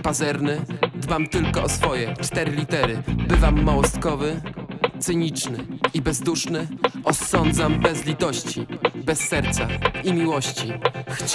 pazerny, dbam tylko o swoje 4 litery. Bywam małostkowy, cyniczny i bezduszny. Osądzam bez litości, bez serca i miłości.